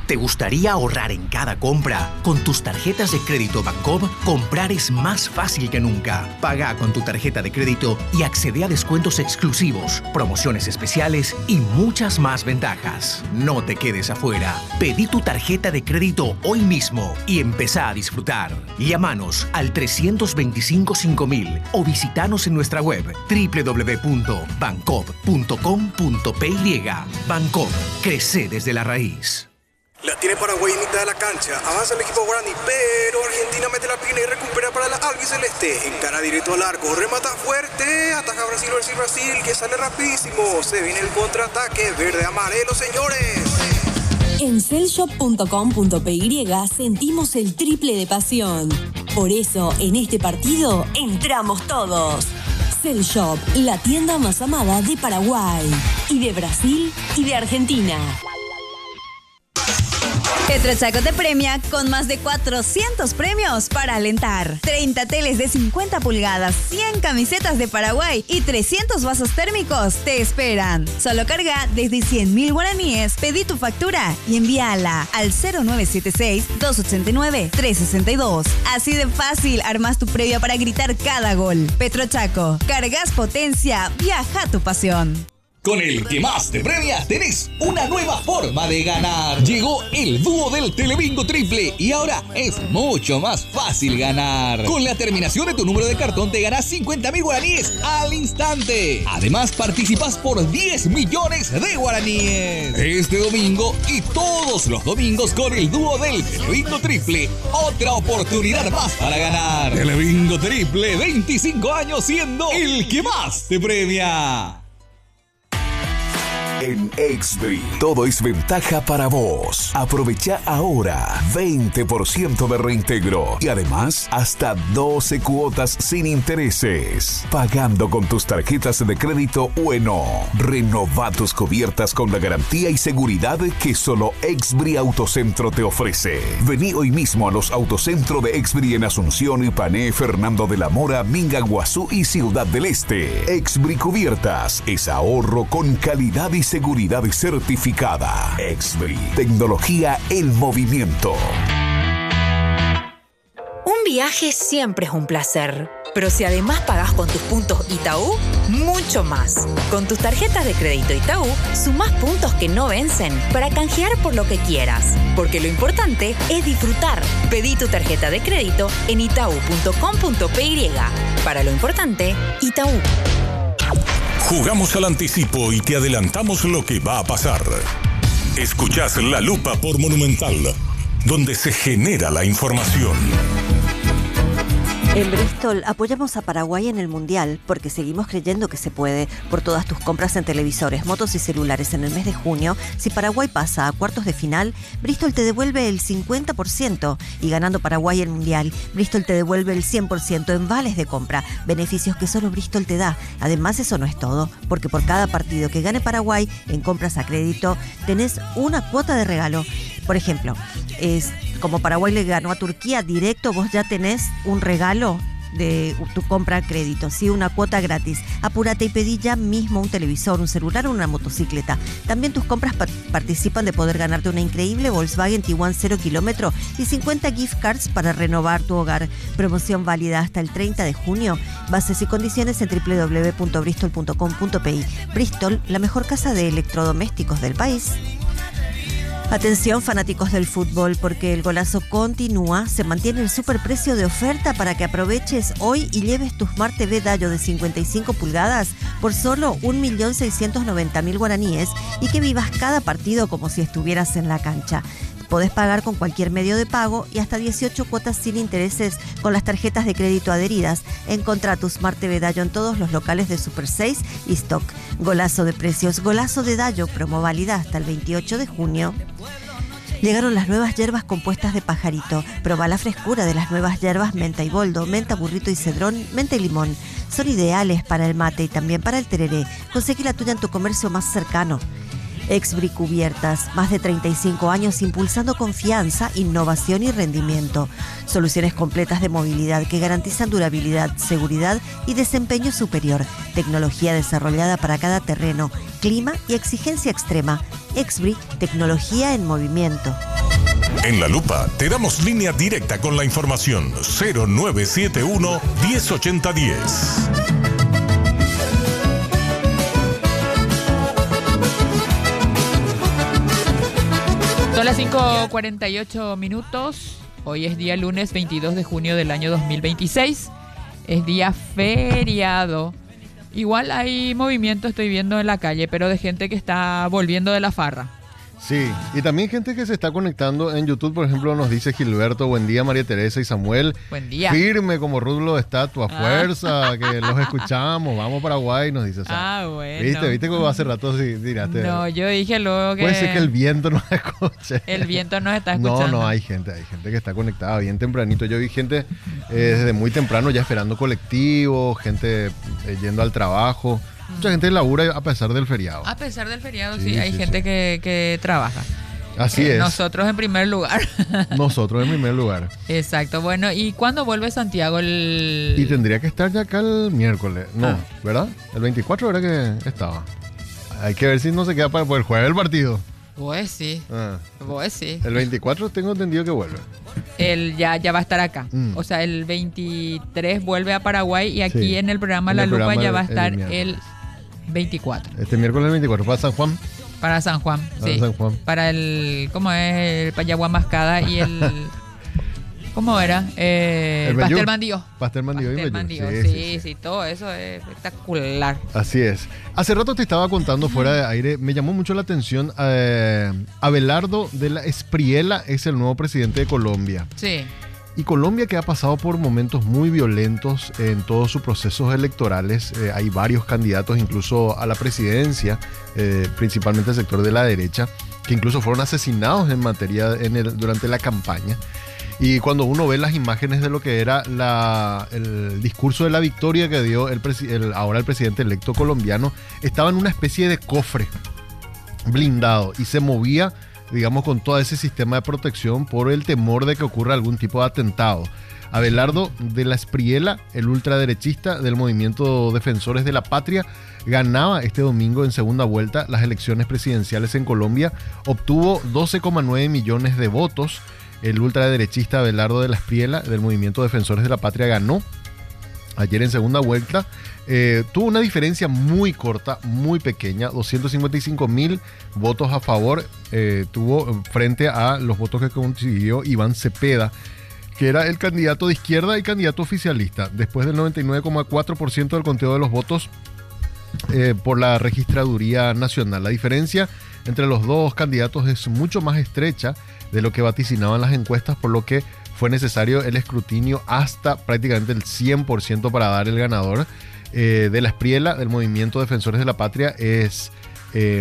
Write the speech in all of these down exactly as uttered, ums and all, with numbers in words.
¿Te gustaría ahorrar en cada compra? Con tus tarjetas de crédito Bancob, comprar es más fácil que nunca. Paga con tu tarjeta de crédito y accede a descuentos exclusivos, promociones especiales y muchas más ventajas. No te quedes afuera. Pedí tu tarjeta de crédito hoy mismo y empezá a disfrutar. Llámanos al trescientos veinticinco cinco mil o visitanos en nuestra web doble u doble u doble u punto bancob punto com punto p y. Bancob, crece desde la raíz. La tiene Paraguay en mitad de la cancha. Avanza el equipo guaraní, pero Argentina mete la pierna y recupera para la albiceleste. Encara directo al arco, remata fuerte. Ataca Brasil, Brasil, Brasil, que sale rapidísimo. Se viene el contraataque verde-amarelo, señores. En cellshop punto com punto p y sentimos el triple de pasión. Por eso, en este partido, entramos todos. Cellshop, la tienda más amada de Paraguay, y de Brasil, y de Argentina. Petrochaco te premia con más de cuatrocientos premios para alentar. treinta teles de cincuenta pulgadas, cien camisetas de Paraguay y trescientos vasos térmicos te esperan. Solo carga desde cien mil guaraníes, pedí tu factura y envíala al cero nueve siete seis, dos ocho nueve, tres seis dos. Así de fácil armas tu previa para gritar cada gol. Petrochaco, cargas potencia, viaja tu pasión. Con el que más te premia, tenés una nueva forma de ganar. Llegó el dúo del Telebingo Triple y ahora es mucho más fácil ganar. Con la terminación de tu número de cartón te ganás cincuenta mil guaraníes al instante. Además, participas por diez millones de guaraníes. Este domingo y todos los domingos con el dúo del Telebingo Triple. Otra oportunidad más para ganar. Telebingo Triple, veinticinco años siendo el que más te premia. En Exbri, todo es ventaja para vos. Aprovecha ahora veinte por ciento de reintegro y además hasta doce cuotas sin intereses. Pagando con tus tarjetas de crédito Bueno. Renova tus cubiertas con la garantía y seguridad que solo Exbri Autocentro te ofrece. Vení hoy mismo a los Autocentro de Exbri en Asunción, Ipané, Fernando de la Mora, Mingaguazú y Ciudad del Este. Exbri Cubiertas es ahorro con calidad y seguridad certificada. Exbri, tecnología en movimiento. Un viaje siempre es un placer, pero si además pagás con tus puntos Itaú, mucho más. Con tus tarjetas de crédito Itaú, sumás puntos que no vencen para canjear por lo que quieras. Porque lo importante es disfrutar. Pedí tu tarjeta de crédito en itaú punto com punto p y. Para lo importante, Itaú. Jugamos al anticipo y te adelantamos lo que va a pasar. Escuchás La Lupa por Monumental, donde se genera la información. En Bristol apoyamos a Paraguay en el Mundial porque seguimos creyendo que se puede. Por todas tus compras en televisores, motos y celulares en el mes de junio, si Paraguay pasa a cuartos de final, Bristol te devuelve el cincuenta por ciento. Y ganando Paraguay el Mundial, Bristol te devuelve el cien por ciento en vales de compra. Beneficios que solo Bristol te da. Además, eso no es todo, porque por cada partido que gane Paraguay en compras a crédito, tenés una cuota de regalo. Por ejemplo, es como Paraguay le ganó a Turquía directo, vos ya tenés un regalo de tu compra a crédito, sí, una cuota gratis. Apúrate y pedí ya mismo un televisor, un celular o una motocicleta. También tus compras pa- participan de poder ganarte una increíble Volkswagen Tiguan cero kilómetro y cincuenta gift cards para renovar tu hogar. Promoción válida hasta el treinta de junio. Bases y condiciones en doble u doble u doble u punto bristol punto com punto p y. Bristol, la mejor casa de electrodomésticos del país. Atención fanáticos del fútbol, porque el golazo continúa. Se mantiene el superprecio de oferta para que aproveches hoy y lleves tu Smart T V Dayo de cincuenta y cinco pulgadas por solo un millón seiscientos noventa mil guaraníes y que vivas cada partido como si estuvieras en la cancha. Podés pagar con cualquier medio de pago y hasta dieciocho cuotas sin intereses con las tarjetas de crédito adheridas. Encontrá tu Smart T V Dayo en todos los locales de Super seis y Stock. Golazo de precios, golazo de Dayo, promo válida hasta el veintiocho de junio. Llegaron las nuevas hierbas compuestas de pajarito. Proba la frescura de las nuevas hierbas menta y boldo, menta, burrito y cedrón, menta y limón. Son ideales para el mate y también para el tereré. Conseguí la tuya en tu comercio más cercano. Exbri Cubiertas, más de treinta y cinco años impulsando confianza, innovación y rendimiento. Soluciones completas de movilidad que garantizan durabilidad, seguridad y desempeño superior. Tecnología desarrollada para cada terreno, clima y exigencia extrema. Exbri, tecnología en movimiento. En La Lupa te damos línea directa con la información cero nueve siete uno, diez ochenta diez. Son las cinco cuarenta y ocho minutos. Hoy es día lunes veintidós de junio del año dos mil veintiséis. Es día feriado. Igual hay movimiento, estoy viendo en la calle, pero de gente que está volviendo de la farra. Sí, y también gente que se está conectando en YouTube, por ejemplo, nos dice Gilberto, buen día María Teresa y Samuel. Buen día. Firme como rulo de estatua, Ah. fuerza, que los escuchamos, vamos Paraguay, nos dice Samuel. Ah, bueno. ¿Viste? ¿Viste cómo hace rato sí, tiraste? No, yo dije luego que... Puede ser que el viento nos escuche. El viento nos está escuchando. No, no, hay gente, hay gente que está conectada bien tempranito. Yo vi gente eh, desde muy temprano ya esperando colectivo, gente eh, yendo al trabajo. Mucha gente labura a pesar del feriado. A pesar del feriado, sí, Sí, hay sí, gente sí. Que, que trabaja. Así Eh, es. Nosotros en primer lugar. Nosotros en primer lugar. Exacto. Bueno, ¿y cuándo vuelve Santiago el...? Y tendría que estar ya acá el miércoles. No, Ah. ¿verdad? El veinticuatro era que estaba. Hay que ver si no se queda para el jueves el partido. Pues sí, Ah. pues sí. El veinticuatro tengo entendido que vuelve. Él ya, ya va a estar acá. Mm. O sea, el veintitrés vuelve a Paraguay y aquí Sí. en el programa En La el Lupa programa ya va a el- estar el el miércoles. veinticuatro. Este miércoles el veinticuatro para San Juan. Para San Juan, Para sí. San Juan. Para el, ¿cómo es? El payagua mascada y el... ¿Cómo era? Eh, El pastel Bellú. mandío. Pastel mandío y Pastel Bellú. mandío, Sí, sí, sí, sí, sí. todo eso es espectacular. Así es. Hace rato te estaba contando fuera de aire, me llamó mucho la atención, eh, Abelardo de la Espriella es el nuevo presidente de Colombia. Sí. Y Colombia, que ha pasado por momentos muy violentos en todos sus procesos electorales, eh, hay varios candidatos incluso a la presidencia, eh, principalmente el sector de la derecha, que incluso fueron asesinados en materia en el, durante la campaña. Y cuando uno ve las imágenes de lo que era la, el discurso de la victoria que dio el, presi- el ahora el presidente electo colombiano, estaba en una especie de cofre blindado y se movía, digamos, con todo ese sistema de protección por el temor de que ocurra algún tipo de atentado. Abelardo de la Espriella, el ultraderechista del movimiento Defensores de la Patria, ganaba este domingo en segunda vuelta las elecciones presidenciales en Colombia, obtuvo doce coma nueve millones de votos. El ultraderechista Abelardo de la Espriella del movimiento Defensores de la Patria ganó ayer en segunda vuelta. Eh, tuvo una diferencia muy corta, muy pequeña, doscientos cincuenta y cinco mil votos a favor, eh, tuvo frente a los votos que consiguió Iván Cepeda, que era el candidato de izquierda y candidato oficialista, después del noventa y nueve coma cuatro por ciento del conteo de los votos eh, por la Registraduría Nacional. La diferencia entre los dos candidatos es mucho más estrecha de lo que vaticinaban las encuestas, por lo que fue necesario el escrutinio hasta prácticamente el cien por ciento para dar el ganador. Eh, de la Espriella, del movimiento Defensores de la Patria, es, eh,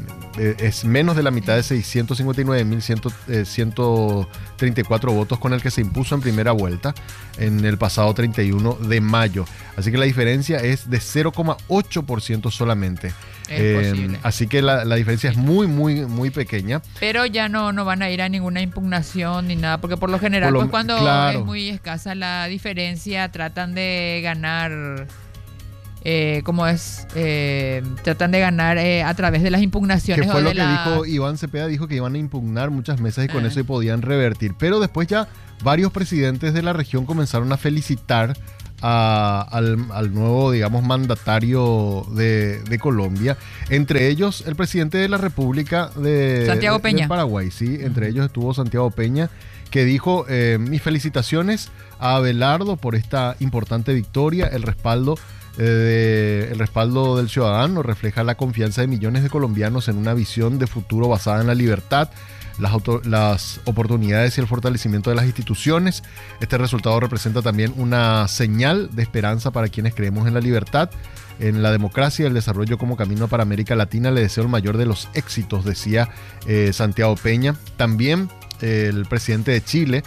es menos de la mitad de seiscientos cincuenta y nueve mil ciento treinta y cuatro votos con el que se impuso en primera vuelta en el pasado treinta y uno de mayo. Así que la diferencia es de cero coma ocho por ciento solamente. Es Eh, posible. así que la, la diferencia es muy, muy, muy pequeña. Pero ya no, no van a ir a ninguna impugnación ni nada, porque por lo general, Por lo- pues cuando claro. es muy escasa la diferencia, tratan de ganar, eh, ¿cómo es? Eh, tratan de ganar eh, a través de las impugnaciones. Que fue o lo de que la- dijo Iván Cepeda, dijo que iban a impugnar muchas mesas y con Ah. eso podían revertir. Pero después ya varios presidentes de la región comenzaron a felicitar a- al, al nuevo, digamos, mandatario de, de Colombia. Entre ellos, el presidente de la República de, Santiago de- Peña. de Paraguay, sí. Entre ellos estuvo Santiago Peña, que dijo, eh, mis felicitaciones a Abelardo por esta importante victoria, el respaldo eh, de- el respaldo del ciudadano refleja la confianza de millones de colombianos en una visión de futuro basada en la libertad, las, auto- las oportunidades y el fortalecimiento de las instituciones. Este resultado representa también una señal de esperanza para quienes creemos en la libertad, en la democracia y el desarrollo como camino para América Latina. Le deseo el mayor de los éxitos, decía eh, Santiago Peña. También eh, el presidente de Chile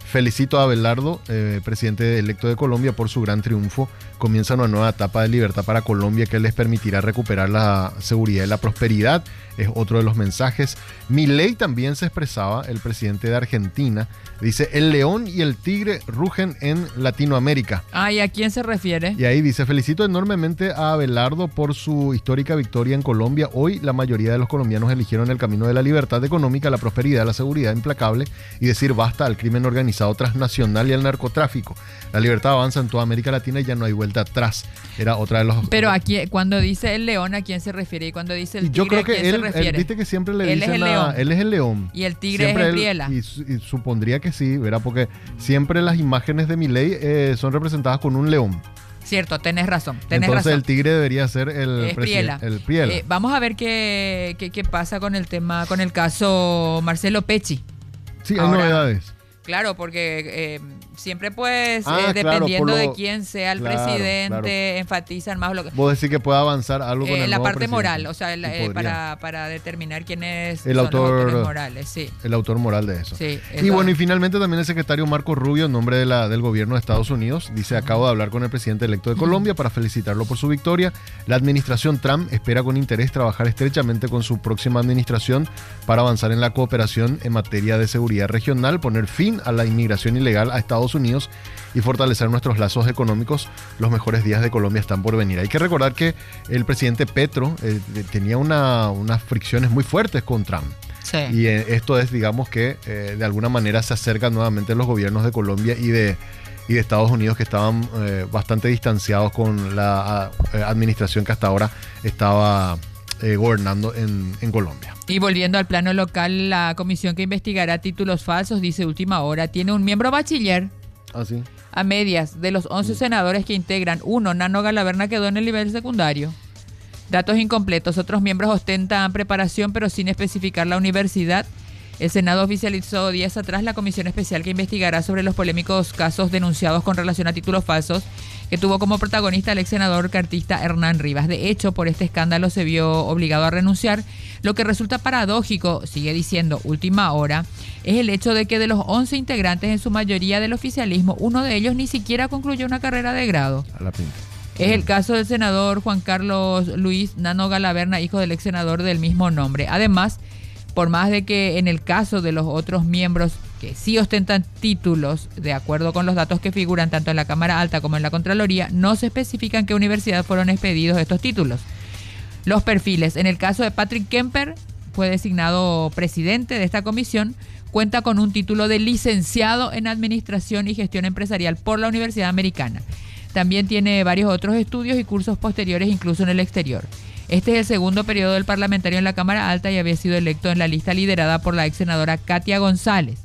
Felicito a Abelardo, eh, presidente electo de Colombia, por su gran triunfo. Comienza una nueva etapa de libertad para Colombia que les permitirá recuperar la seguridad y la prosperidad. Es otro de los mensajes. Milei también se expresaba, el presidente de Argentina. Dice, el león y el tigre rugen en Latinoamérica. Ah, ¿y a quién se refiere? Y ahí dice, felicito enormemente a Abelardo por su histórica victoria en Colombia. Hoy la mayoría de los colombianos eligieron el camino de la libertad económica, la prosperidad, la seguridad implacable y decir basta al crimen organizado transnacional y al narcotráfico. La libertad avanza en toda América Latina y ya no hay vuelta atrás. Era otra de los... Pero aquí, cuando dice el león, ¿a quién se refiere? Y cuando dice el tigre, yo creo que ¿a quién él, se refiere? Él, viste que siempre le él dicen es el a, león. Él es el león. Y el tigre siempre es el él, Priela. Y, y supondría que sí, ¿verdad? Porque siempre las imágenes de Milei eh, son representadas con un león. Cierto, tenés razón. Tenés Entonces razón. el tigre debería ser el es Priela. El Priela. Eh, vamos a ver qué, qué, qué pasa con el tema, con el caso Marcelo Pecci. Sí, hay Ahora, novedades. Claro, porque eh, siempre pues, Ah, eh, claro, dependiendo lo, de quién sea el claro, presidente, claro. enfatizan más lo que... Vos decís que puede avanzar algo con eh, el la nuevo parte presidente. moral, o sea, la, eh, podría. para, para determinar quién es el son autor, los autores morales, sí. El autor moral de eso. Sí, y bueno, y finalmente también el secretario Marco Rubio, en nombre de la, del gobierno de Estados Unidos, dice, acabo de hablar con el presidente electo de Colombia para felicitarlo por su victoria. La administración Trump espera con interés trabajar estrechamente con su próxima administración para avanzar en la cooperación en materia de seguridad regional, poner fin a la inmigración ilegal a Estados Unidos y fortalecer nuestros lazos económicos. Los mejores días de Colombia están por venir. Hay que recordar que el presidente Petro eh, tenía una, unas fricciones muy fuertes con Trump. Sí. Y eh, esto es, digamos que eh, de alguna manera se acercan nuevamente los gobiernos de Colombia y de, y de Estados Unidos, que estaban eh, bastante distanciados con la a, eh, administración que hasta ahora estaba eh, gobernando en, en Colombia. Y volviendo al plano local, la comisión que investigará títulos falsos, dice Última Hora, tiene un miembro bachiller. ¿Ah, sí? A medias, de los once senadores que integran, uno, Nano Galaverna, quedó en el nivel secundario. Datos incompletos, otros miembros ostentan preparación pero sin especificar la universidad. El Senado oficializó días atrás la comisión especial que investigará sobre los polémicos casos denunciados con relación a títulos falsos, que tuvo como protagonista al ex senador cartista Hernán Rivas. De hecho, por este escándalo se vio obligado a renunciar. Lo que resulta paradójico, sigue diciendo Última Hora, es el hecho de que de los once integrantes, en su mayoría del oficialismo, uno de ellos ni siquiera concluyó una carrera de grado. A la pinta. Es el caso del senador Juan Carlos Luis Nano Galaverna, hijo del ex senador del mismo nombre. Además, por más de que en el caso de los otros miembros que sí ostentan títulos, de acuerdo con los datos que figuran tanto en la Cámara Alta como en la Contraloría, no se especifican qué universidad fueron expedidos estos títulos. Los perfiles. En el caso de Patrick Kemper, fue designado presidente de esta comisión, cuenta con un título de licenciado en Administración y Gestión Empresarial por la Universidad Americana. También tiene varios otros estudios y cursos posteriores, incluso en el exterior. Este es el segundo periodo del parlamentario en la Cámara Alta y había sido electo en la lista liderada por la ex senadora Katia González.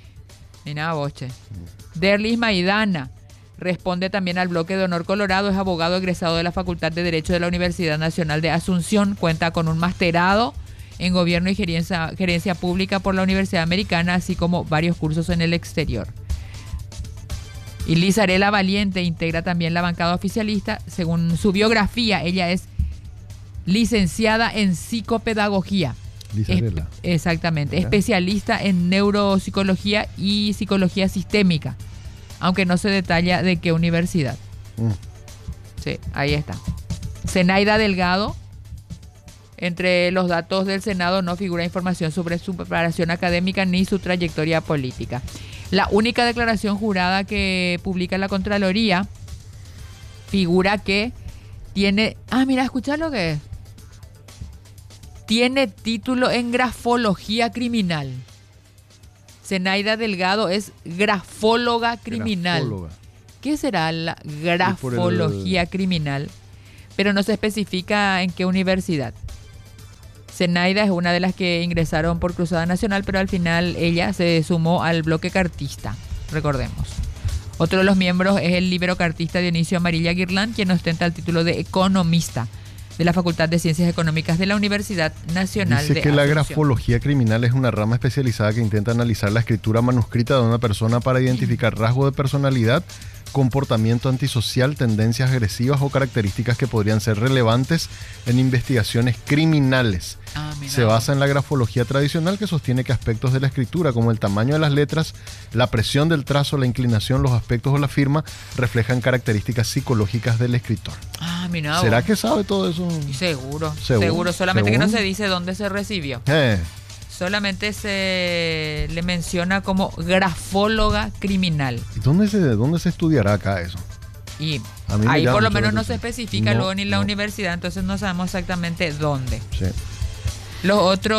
Mira, boche. Derlis Maidana responde también al bloque de Honor Colorado, es abogado egresado de la Facultad de Derecho de la Universidad Nacional de Asunción, cuenta con un masterado en Gobierno y Gerencia, Gerencia Pública por la Universidad Americana, así como varios cursos en el exterior. Y Lizarela Valiente integra también la bancada oficialista. Según su biografía, ella es licenciada en psicopedagogía. Lizarela. Es, exactamente. ¿Ya? Especialista en neuropsicología y psicología sistémica, aunque no se detalla de qué universidad. Mm. Sí, ahí está. Zenaida Delgado. Entre los datos del Senado no figura información sobre su preparación académica ni su trayectoria política. La única declaración jurada que publica la Contraloría figura que tiene... Ah, mira, escucha lo que es. Tiene título en grafología criminal. Zenaida Delgado es grafóloga criminal. Grafóloga. ¿Qué será la grafología el... criminal? Pero no se especifica en qué universidad. Zenaida es una de las que ingresaron por Cruzada Nacional, pero al final ella se sumó al bloque cartista, recordemos. Otro de los miembros es el líbero cartista Dionisio Amarilla Guirlán, quien ostenta el título de economista de la Facultad de Ciencias Económicas de la Universidad Nacional Dice de que la Asunción. grafología criminal es una rama especializada que intenta analizar la escritura manuscrita de una persona para identificar rasgos de personalidad, comportamiento antisocial, tendencias agresivas o características que podrían ser relevantes en investigaciones criminales. Ah, se basa en la grafología tradicional que sostiene que aspectos de la escritura, como el tamaño de las letras, la presión del trazo, la inclinación, los aspectos o la firma, reflejan características psicológicas del escritor. Ah, mira. ¿Será vos. que sabe todo eso? Seguro, seguro, seguro. Solamente seguro. que no se dice dónde se recibió. Eh. Solamente se le menciona como grafóloga criminal. ¿Y dónde se, dónde se estudiará acá eso? Y A mí me ahí llama por lo mucho menos la no se atención. especifica No, luego ni la no. universidad, entonces no sabemos exactamente dónde. Sí. Los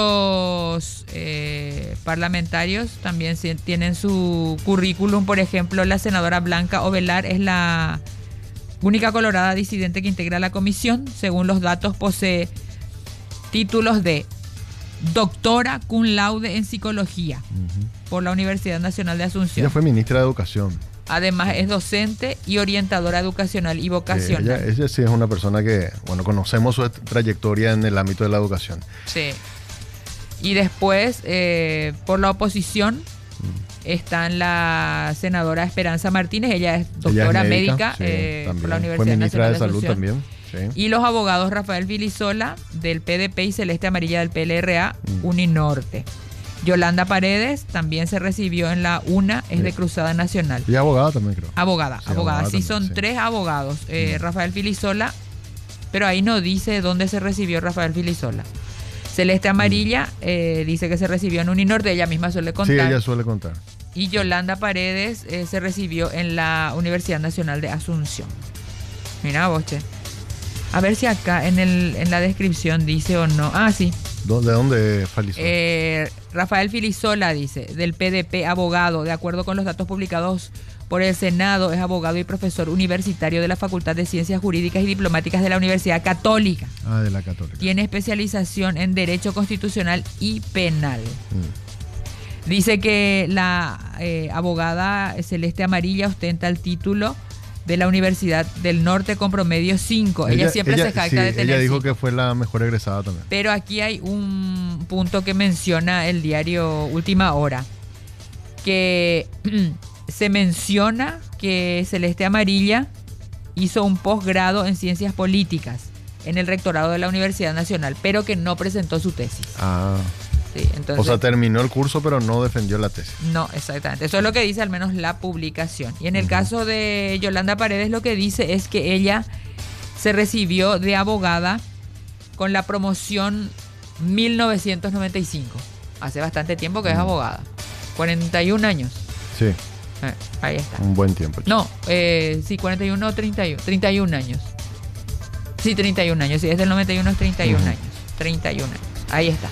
otros eh, parlamentarios también sí tienen su currículum. Por ejemplo, la senadora Blanca Ovelar es la única colorada disidente que integra la comisión. Según los datos, posee títulos de doctora cum laude en psicología Uh-huh. por la Universidad Nacional de Asunción. Ella fue ministra de Educación. Además es docente y orientadora educacional y Sí, vocacional. ella, ella sí es una persona que, bueno, conocemos su trayectoria en el ámbito de la educación. Sí. Y después, eh, por la oposición, está la senadora Esperanza Martínez. Ella es doctora Ella es médica, sí, eh, por también. la Universidad Fue ministra Nacional de Salud Asunción. también. Sí. Y los abogados Rafael Vilisola, del P D P, y Celeste Amarilla, del P L R A, Mm. Uninorte. Yolanda Paredes también se recibió en la UNA, es Sí. de Cruzada Nacional. Y abogada también, creo. Abogada, Sí, abogada. abogada Sí, también, son sí. tres abogados. Eh, Mm. Rafael Vilisola, pero ahí no dice dónde se recibió Rafael Vilisola. Celeste Amarilla eh, dice que se recibió en Uninorte, ella misma suele contar. Sí, ella suele contar. Y Yolanda Paredes eh, se recibió en la Universidad Nacional de Asunción. Mira vos, che. A ver si acá en, el, en la descripción dice o no. Ah, sí. ¿De dónde Falisola? Eh, Rafael Filisola dice, del P D P, abogado, de acuerdo con los datos publicados por el Senado, es abogado y profesor universitario de la Facultad de Ciencias Jurídicas y Diplomáticas de la Universidad Católica. Ah, de la Católica. Tiene especialización en Derecho Constitucional y Penal. Mm. Dice que la eh, abogada Celeste Amarilla ostenta el título de la Universidad del Norte con promedio cinco. Ella, siempre se jacta sí, de tener ella dijo cinco. que fue la mejor egresada también. Pero aquí hay un punto que menciona el diario Última Hora, que se menciona que Celeste Amarilla hizo un posgrado en Ciencias Políticas en el rectorado de la Universidad Nacional, pero que no presentó su tesis. Ah. Sí, entonces, O sea, terminó el curso, pero no defendió la tesis. no, exactamente. Eso es lo que dice al menos la publicación. Y en el caso de Yolanda Paredes, lo que dice es que ella se recibió de abogada con la promoción mil novecientos noventa y cinco. Hace bastante tiempo que es abogada. cuarenta y un años. Sí, Eh, ahí está. un buen tiempo. No, eh, sí, cuarenta y uno o treinta y uno. treinta y un años. Sí, treinta y un años. Sí, desde el noventa y uno es treinta y un Ujú. años. treinta y un años. Ahí está.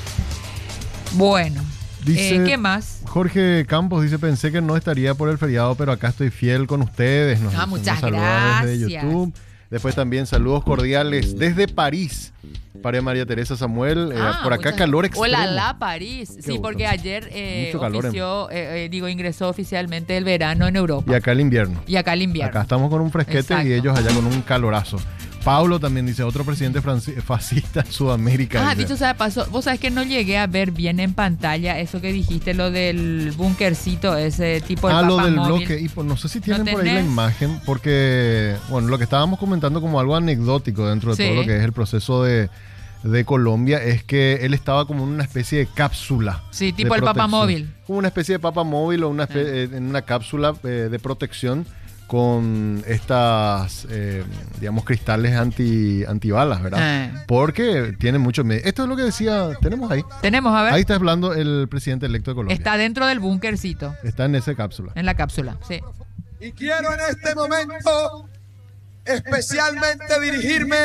Bueno, Dice, eh, ¿qué más? Jorge Campos dice, pensé que no estaría por el feriado, pero acá estoy fiel con ustedes. Nos, Ah, nos muchas saluda desde gracias. YouTube. Después también saludos cordiales desde París para María Teresa Samuel. Eh, Ah, por acá muchas- calor extremo. Hola, la París. Qué Sí, gusto. porque ayer eh, Mucho calor en- ofició, eh, eh, digo, ingresó oficialmente el verano en Europa. Y acá el invierno. Y acá el invierno. Acá estamos con un fresquete Exacto. y ellos allá con un calorazo. Paulo también dice, otro presidente franci- fascista en Sudamérica. Ah, dice. dicho sea de paso, vos sabés que no llegué a ver bien en pantalla eso que dijiste, lo del bunkercito, ese tipo de Ah, lo del papamóvil. bloque. Y pues, no sé si tienen ¿No por ahí la tenés? imagen, porque, bueno, lo que estábamos comentando como algo anecdótico dentro de Sí. todo lo que es el proceso de, de Colombia, es que él estaba como en una especie de cápsula. Sí, de tipo el protección. papamóvil. Como una especie de papamóvil o una espe- eh, en una cápsula eh, de protección con estas, eh, digamos, cristales anti, antibalas, ¿verdad? Eh. Porque tiene mucho miedo. Esto es lo que decía, tenemos ahí. Tenemos, a ver. Ahí está hablando el presidente electo de Colombia. Está dentro del bunkercito, Está en esa cápsula. en la cápsula, sí. Y quiero en este momento especialmente dirigirme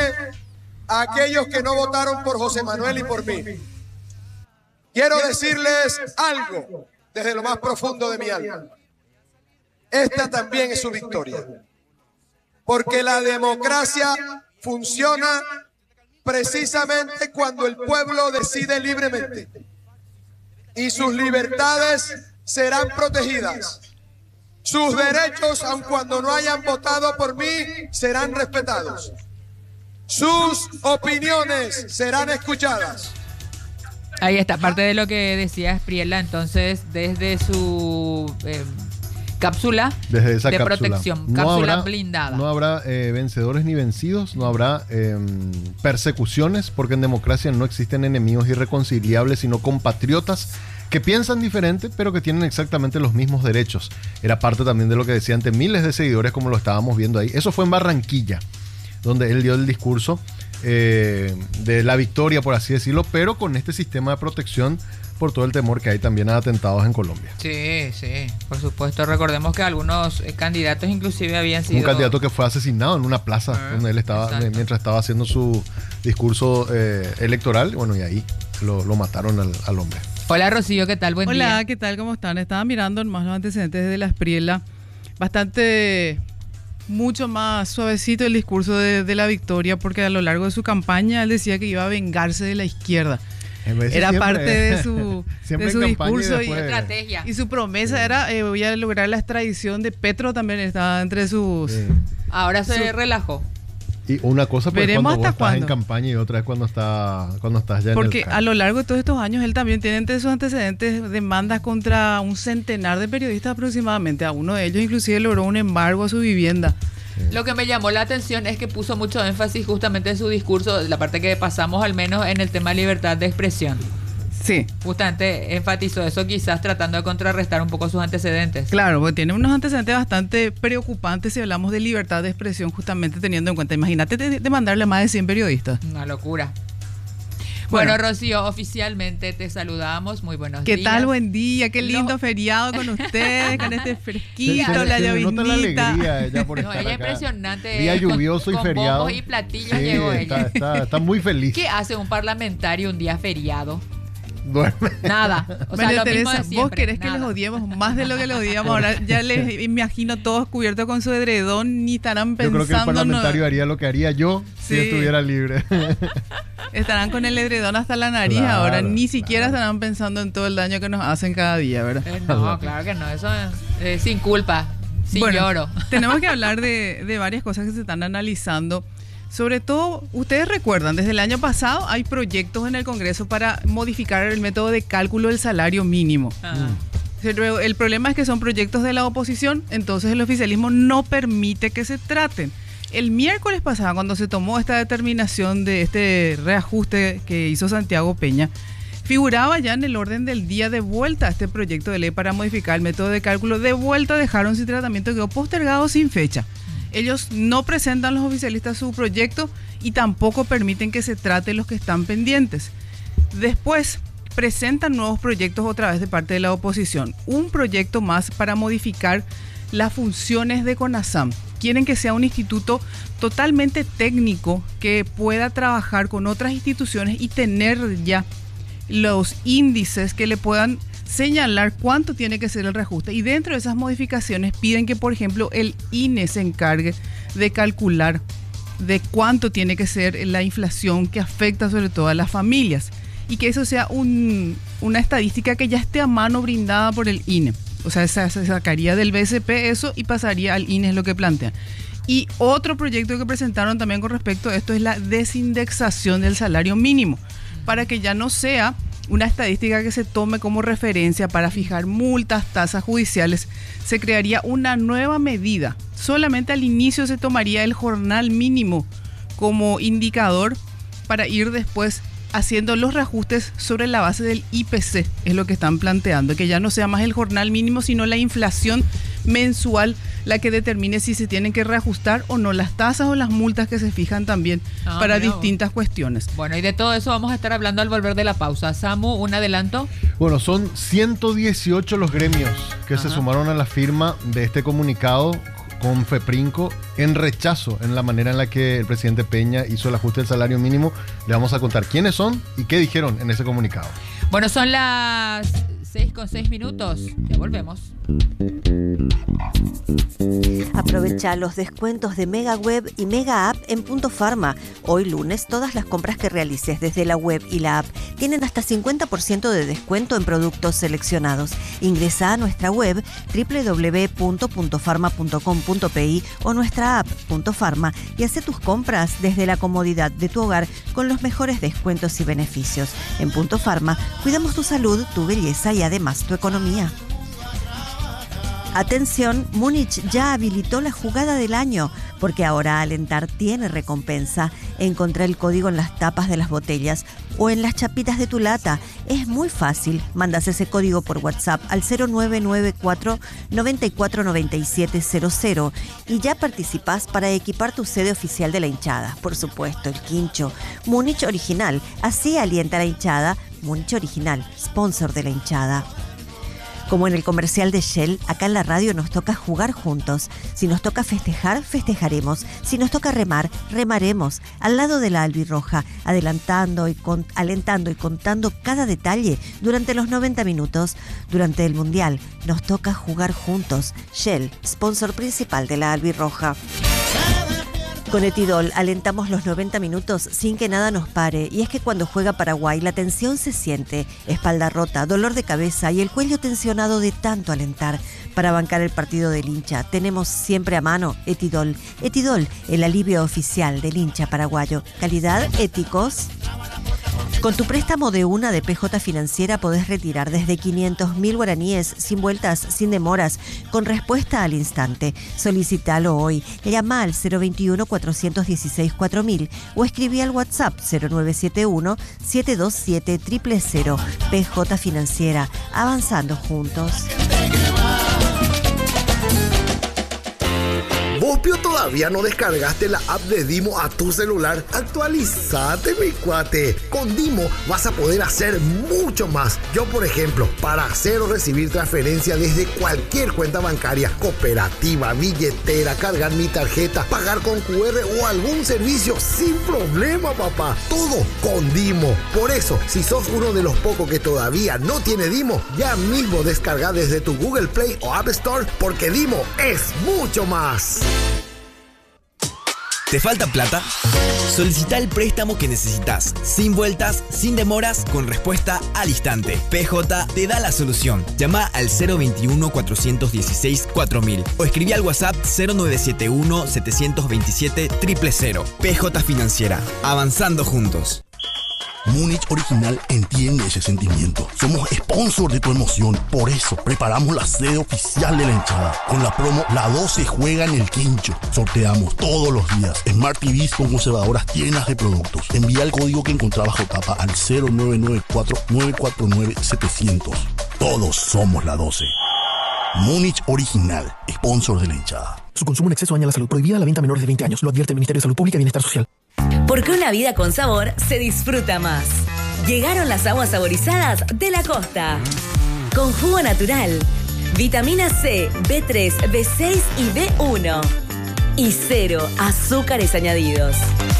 a aquellos que no votaron por José Manuel y por mí. Quiero decirles algo desde lo más profundo de mi alma. Esta también es su victoria. Porque la democracia funciona precisamente cuando el pueblo decide libremente. Y sus libertades serán protegidas. Sus derechos, aun cuando no hayan votado por mí, serán respetados. Sus opiniones serán escuchadas. Ahí está, parte de lo que decía Espriella, entonces, desde su eh, cápsula Desde esa de cápsula. protección, No cápsula habrá, blindada. No habrá eh, vencedores ni vencidos, no habrá eh, persecuciones, porque en democracia no existen enemigos irreconciliables, sino compatriotas que piensan diferente, pero que tienen exactamente los mismos derechos. Era parte también de lo que decía ante miles de seguidores, como lo estábamos viendo ahí. Eso fue en Barranquilla, donde él dio el discurso eh, de la victoria, por así decirlo, pero con este sistema de protección por todo el temor que hay también a atentados en Colombia. Sí, sí, por supuesto. Recordemos que algunos eh, candidatos inclusive habían sido... Un candidato que fue asesinado en una plaza ah, donde él estaba, exacto. mientras estaba haciendo su discurso eh, electoral, bueno, y ahí lo, lo mataron al, al hombre. Hola Rocío, ¿qué tal? Buen Hola, día. Hola, ¿qué tal? ¿Cómo están? Estaba mirando más los antecedentes de la Espriella. Bastante, mucho más suavecito el discurso de, de la victoria, porque a lo largo de su campaña él decía que iba a vengarse de la izquierda. Era siempre, parte de su, de su discurso y, y, estrategia. Y su promesa sí. era eh, voy a lograr la extradición de Petro, también estaba entre sus... Sí. Ahora se su, relajó. Y una cosa pues Veremos cuando vos hasta estás cuándo. en campaña y otra es cuando, está, cuando estás ya Porque en el a lo largo de todos estos años él también tiene entre sus antecedentes demandas contra un centenar de periodistas aproximadamente. A uno de ellos inclusive logró un embargo a su vivienda. Sí. Lo que me llamó la atención es que puso mucho énfasis justamente en su discurso, la parte que pasamos al menos en el tema de libertad de expresión. Sí. Justamente enfatizó eso, quizás tratando de contrarrestar un poco sus antecedentes. Claro, porque tiene unos antecedentes bastante preocupantes si hablamos de libertad de expresión, justamente teniendo en cuenta, imagínate de, de mandarle a más de cien periodistas. Una locura. Bueno, bueno, Rocío, oficialmente te saludamos. Muy buenos ¿Qué días. ¿Qué tal? Buen día. Qué lindo no. feriado con ustedes, con este fresquito, se, se, la llovinita. La alegría ella por no, ella es impresionante. Día lluvioso con, y con feriado. Bombos y platillos sí, llegó está, ella. Está, está muy feliz. ¿Qué hace un parlamentario un día feriado? Duerme. Nada. O sea, María lo Teresa, mismo de siempre, vos querés nada. que les odiemos más de lo que les odiamos. Ahora ya les imagino todos cubiertos con su edredón, ni estarán pensando. Yo creo que el parlamentario no... haría lo que haría yo sí. si estuviera libre. Estarán con el edredón hasta la nariz claro, ahora, ni siquiera claro. estarán pensando en todo el daño que nos hacen cada día, ¿verdad? Eh, no, claro que no, eso es eh, sin culpa, sin bueno, lloro. Tenemos que hablar de, de varias cosas que se están analizando. Sobre todo, ustedes recuerdan, desde el año pasado hay proyectos en el Congreso para modificar el método de cálculo del salario mínimo. Mm. El problema es que son proyectos de la oposición, entonces el oficialismo no permite que se traten. El miércoles pasado, cuando se tomó esta determinación de este reajuste que hizo Santiago Peña, figuraba ya en el orden del día de vuelta este proyecto de ley para modificar el método de cálculo. De vuelta dejaron sin tratamiento, quedó postergado sin fecha. Ellos no presentan los oficialistas su proyecto y tampoco permiten que se trate los que están pendientes. Después presentan nuevos proyectos otra vez de parte de la oposición. Un proyecto más para modificar las funciones de CONASAM. Quieren que sea un instituto totalmente técnico que pueda trabajar con otras instituciones y tener ya los índices que le puedan señalar cuánto tiene que ser el reajuste. Y dentro de esas modificaciones piden que, por ejemplo, el I N E se encargue de calcular de cuánto tiene que ser la inflación que afecta sobre todo a las familias y que eso sea un, una estadística que ya esté a mano brindada por el I N E. O sea, se, se sacaría del B C P eso y pasaría al I N E, es lo que plantean. Y otro proyecto que presentaron también con respecto a esto es la desindexación del salario mínimo, para que ya no sea una estadística que se tome como referencia para fijar multas, tasas judiciales. Se crearía una nueva medida. Solamente al inicio se tomaría el jornal mínimo como indicador para ir después haciendo los reajustes sobre la base del I P C, es lo que están planteando, que ya no sea más el jornal mínimo, sino la inflación mensual la que determine si se tienen que reajustar o no las tasas o las multas que se fijan también ah, para mira, distintas cuestiones. Bueno, y de todo eso vamos a estar hablando al volver de la pausa. Samu, un adelanto. Bueno, son ciento dieciocho los gremios que Ajá. se sumaron a la firma de este comunicado con FEPRINCO en rechazo en la manera en la que el presidente Peña hizo el ajuste del salario mínimo. Le vamos a contar quiénes son y qué dijeron en ese comunicado. Bueno, son las seis con seis minutos. Ya volvemos. Aprovecha los descuentos de Mega Web y Mega App en Punto Pharma. Hoy lunes, todas las compras que realices desde la web y la app tienen hasta cincuenta por ciento de descuento en productos seleccionados. Ingresa a nuestra web doble u doble u doble u punto punto pharma punto com punto pe o nuestra app Punto Pharma y haz tus compras desde la comodidad de tu hogar con los mejores descuentos y beneficios. En Punto Pharma cuidamos tu salud, tu belleza y además tu economía. Atención, Múnich ya habilitó la jugada del año, porque ahora Alentar tiene recompensa. Encontrá el código en las tapas de las botellas o en las chapitas de tu lata. Es muy fácil. Mandas ese código por WhatsApp al cero nueve nueve cuatro nueve cuatro nueve siete cero cero y ya participás para equipar tu sede oficial de la hinchada. Por supuesto, el quincho. Múnich Original. Así alienta la hinchada. Múnich Original, sponsor de la hinchada. Como en el comercial de Shell, acá en la radio nos toca jugar juntos. Si nos toca festejar, festejaremos. Si nos toca remar, remaremos. Al lado de la albirroja, adelantando y con, alentando y contando cada detalle durante los noventa minutos. Durante el Mundial, nos toca jugar juntos. Shell, sponsor principal de la albirroja. Con Etidol alentamos los noventa minutos sin que nada nos pare, y es que cuando juega Paraguay la tensión se siente, espalda rota, dolor de cabeza y el cuello tensionado de tanto alentar. Para bancar el partido del hincha tenemos siempre a mano Etidol. Etidol, el alivio oficial del hincha paraguayo. Calidad, éticos. Con tu préstamo de una de P J Financiera podés retirar desde quinientos mil guaraníes, sin vueltas, sin demoras, con respuesta al instante. Solicítalo hoy. Llama al cero veintiuno cuatrocientos dieciséis cuatro mil o escribí al WhatsApp cero nueve siete uno siete dos siete cero cero cero. P J Financiera, avanzando juntos. ¿Vos, Pio, todavía no descargaste la app de Dimo a tu celular? Actualizate, mi cuate. Con Dimo vas a poder hacer mucho más. Yo, por ejemplo, para hacer o recibir transferencia desde cualquier cuenta bancaria, cooperativa, billetera, cargar mi tarjeta, pagar con Q R o algún servicio sin problema, papá. Todo con Dimo. Por eso, si sos uno de los pocos que todavía no tiene Dimo, ya mismo descarga desde tu Google Play o App Store, porque Dimo es mucho más. ¿Te falta plata? Solicita el préstamo que necesitas, sin vueltas, sin demoras, con respuesta al instante. P J te da la solución. Llama al cero veintiuno cuatrocientos dieciséis cuatro mil o escribí al WhatsApp cero nueve siete uno setecientos veintisiete cero cero cero. P J Financiera, avanzando juntos. Múnich Original entiende ese sentimiento. Somos sponsor de tu emoción. Por eso preparamos la sede oficial de la hinchada. Con la promo La doce juega en el quincho. Sorteamos todos los días Smart T Vs con conservadoras llenas de productos. Envía el código que encontrás bajo tapa al cero nueve nueve cuatro nueve cuatro nueve setecientos. Todos somos la doce. Múnich Original, sponsor de la hinchada. Su consumo en exceso daña la salud. Prohibida la venta a menores de veinte años. Lo advierte el Ministerio de Salud Pública y Bienestar Social. Porque una vida con sabor se disfruta más. Llegaron las aguas saborizadas de la costa. Con jugo natural, vitamina C, B tres, B seis y B uno. Y cero azúcares añadidos.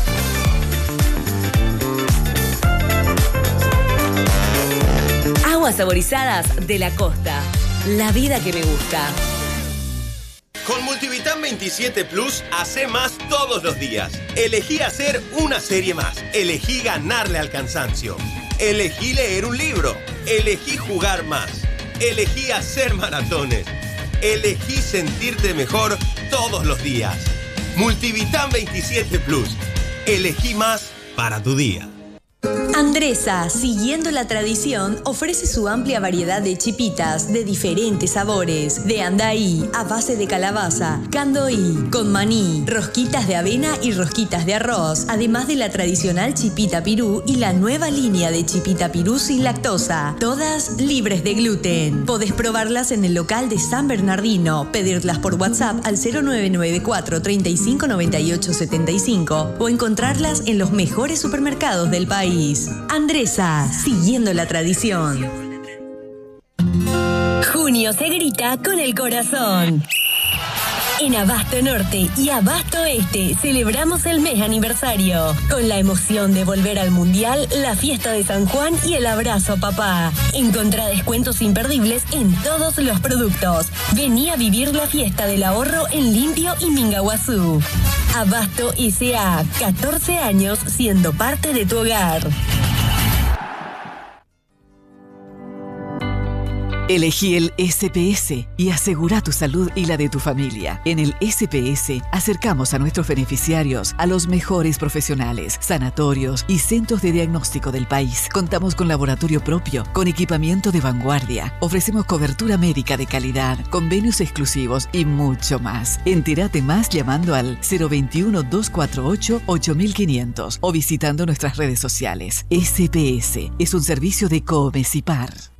Aguas saborizadas de la costa. La vida que me gusta. Con Multivitam veintisiete Plus, hace más todos los días. Elegí hacer una serie más. Elegí ganarle al cansancio. Elegí leer un libro. Elegí jugar más. Elegí hacer maratones. Elegí sentirte mejor todos los días. Multivitam veintisiete Plus. Elegí más para tu día. Andresa, siguiendo la tradición, ofrece su amplia variedad de chipitas de diferentes sabores, de andaí, a base de calabaza, candoí, con maní, rosquitas de avena y rosquitas de arroz, además de la tradicional chipita pirú y la nueva línea de chipita pirú sin lactosa, todas libres de gluten. Podés probarlas en el local de San Bernardino, pedirlas por WhatsApp al cero nueve nueve cuatro treinta y cinco noventa y ocho setenta y cinco o encontrarlas en los mejores supermercados del país. Andresa, siguiendo la tradición. Junio se grita con el corazón. En Abasto Norte y Abasto Este celebramos el mes aniversario con la emoción de volver al Mundial, la fiesta de San Juan y el abrazo a papá. Encontrá descuentos imperdibles en todos los productos. Vení a vivir la fiesta del ahorro en Limpio y Mingaguazú. Abasto S A, catorce años siendo parte de tu hogar. Elegí el S P S y asegura tu salud y la de tu familia. En el S P S acercamos a nuestros beneficiarios a los mejores profesionales, sanatorios y centros de diagnóstico del país. Contamos con laboratorio propio, con equipamiento de vanguardia. Ofrecemos cobertura médica de calidad, convenios exclusivos y mucho más. Entérate más llamando al cero veintiuno, doscientos cuarenta y ocho, ocho mil quinientos o visitando nuestras redes sociales. S P S es un servicio de Comesipar.